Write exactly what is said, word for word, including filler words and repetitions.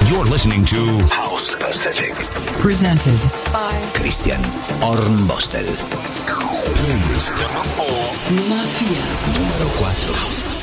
You're listening to House Pacific. Presented by Christian Hornbostel. Playlist number four. Mafia. Número cuatro.